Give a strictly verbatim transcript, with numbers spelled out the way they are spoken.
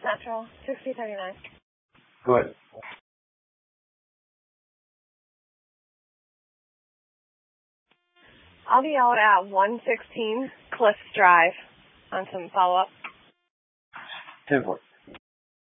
Central, sixty thirty-nine. Go ahead. I'll be out at one sixteen Cliffs Drive on some follow-up. ten four.